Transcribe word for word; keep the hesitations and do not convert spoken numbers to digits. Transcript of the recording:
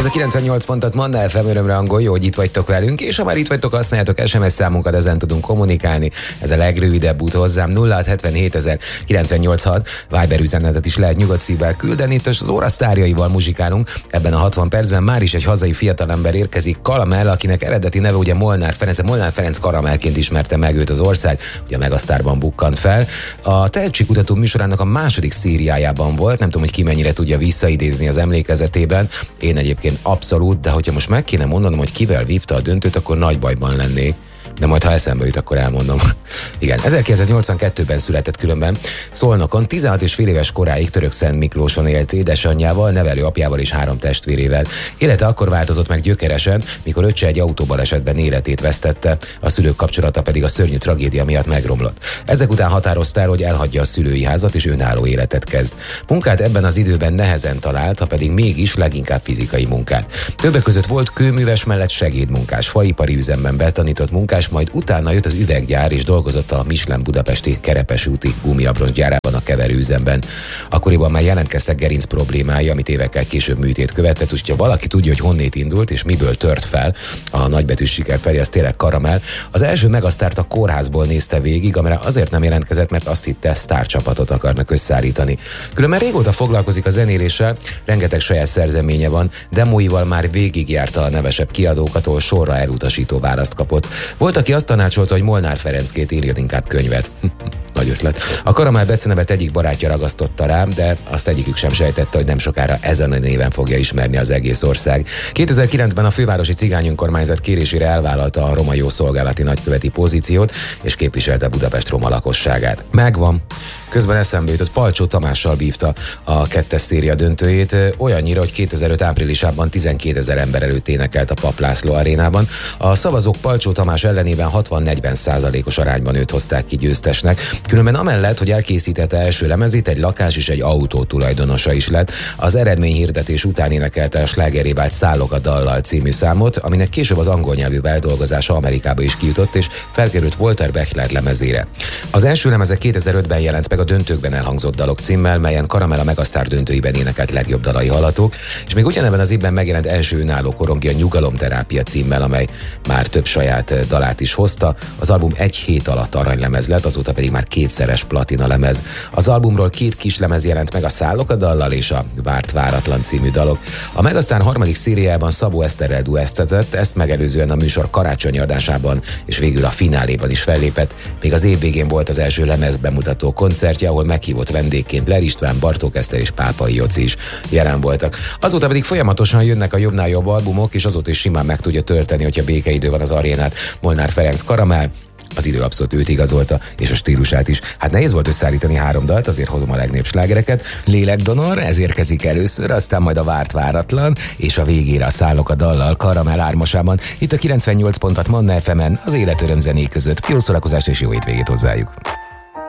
Ez a kilencvennyolc pontot Manna ef em, örömre angol, jó, hogy itt vagytok velünk, és ha már itt vagytok, használjátok es em es számunkat, ezen tudunk kommunikálni. Ez a legrövidebb út hozzám, nulla hat hetvenhét ezer kilencvennyolc hat, Viber üzenetet is lehet nyugodt szívvel küldeni, itt az óra sztárjaival muzsikálunk. Ebben a hatvan percben már is egy hazai fiatalember érkezik, Karamell, akinek eredeti neve ugye Molnár Ferenc, Molnár Ferenc Karamellként ismerte meg őt az ország, ugye a Megasztárban bukkant fel. A tehetségkutató műsorának a második szériájában volt, nem tudom, hogy ki mennyire tudja visszaidézni az emlékezetében, én egyébként abszolút, de hogyha most meg kéne mondanom, hogy kivel vívta a döntőt, akkor nagy bajban lennék. De majd, ha eszembe jut, akkor elmondom. Igen, ezerkilencszáznyolcvankettőben született különben Szolnokon, tizenhat és fél éves koráig Törökszent Miklóson élt édesanyjával, nevelőapjával és három testvérével. Élete akkor változott meg gyökeresen, mikor öccse egy autóbalesetben életét vesztette, a szülők kapcsolata pedig a szörnyű tragédia miatt megromlott. Ezek után határozta el, hogy elhagyja a szülői házat és önálló életet kezd. Munkát ebben az időben nehezen talált, ha pedig mégis leginkább fizikai munkát. Többek között volt kőműves mellett segédmunkás, faipari üzemben betanított munkás, majd utána jött az üveggyár, és dolgozott a Michelin budapesti Kerepesi úti gumiabroncs gyárában, a keverőüzemben. Akkoriban már jelentkeztek gerinc problémái, amit évekkel később műtét követett, úgyhogy ha valaki tudja, hogy honnét indult és miből tört fel a nagybetűs siker felé, az tényleg Karamell. Az első Megasztárt a kórházból nézte végig, amire azért nem jelentkezett, mert azt hitte, sztárcsapatot akarnak összeállítani. Különben régóta foglalkozik a zenéléssel, rengeteg saját szerzeménye van, demóival már végigjárta a nevesebb kiadókat, ahol sorra elutasító választ kapott. Volt, aki azt tanácsolta, hogy Molnár Ferencként írjon inkább könyvet. Nagy ötlet. A Karamell becenevet egyik barátja ragasztotta rám, de azt egyikük sem sejtette, hogy nem sokára ezen a néven fogja ismerni az egész ország. kétezer-kilencben a fővárosi cigány önkormányzat kérésére elvállalta a roma jószolgálati nagyköveti pozíciót, és képviselte Budapest roma lakosságát. Megvan. Közben eszembe jutott, Palcsó Tamással vívta a kettes széria döntőjét, olyannyira, hogy kétezer-öt áprilisában tizenkétezer ember előtt énekelt a Papp László arénában. A szavazók Palcsó Tamás ellenében hatvan-negyven százalékos arányban őt hozták ki győztesnek. Különben amellett, hogy elkészítette első lemezét, egy lakás és egy autó tulajdonosa is lett. Az eredményhirdetés után énekelte a slágerré vált Szállok a dallal című számot, aminek később az angol nyelvű feldolgozása Amerikába is kijutott, és felkerült Walter Beckler lemezére. Az első lemeze kétezer-ötben jelent meg a Döntőkben elhangzott dalok címmel, melyen Karamell a Megasztár döntőiben énekelt legjobb dalai hallhatók, és még ugyanebben az évben megjelent első önálló korongi a Nyugalomterápia címmel, amely már több saját dalát is hozta. Az album egy hét alatt aranylemez lett, azóta pedig már kétszeres platina lemez. Az albumról két kislemez jelent meg, a Szállok a dallal és a Várt váratlan című dalok. A Megasztár harmadik szériájában Szabó Eszterrel duesztetett, ezt megelőzően a műsor karácsonyi adásában és végül a fináléban is fellépett. Még az év végén volt az első lemez bemutató koncertje, ahol meghívott vendégként Ler István, Bartók Eszter és Pápai Joci is jelen voltak. Azóta pedig folyamatosan jönnek a jobbnál jobb albumok, és azóta is simán meg tudja tölteni, hogyha békeidő van az arénát. Molnár Ferenc Karamell, az idő abszolút őt igazolta, és a stílusát is. Hát nehéz volt összeállítani három dalt, azért hozom a legnagyobb slágereket. Lélekdonor, ez érkezik először, aztán majd a Várt váratlan, és a végére a Szállok a dallal Karamell ármosában. Itt a kilencvennyolc pont hat Manna ef emen, az életöröm zenék között. Jó szórakozást és jó hétvégét hozzájuk!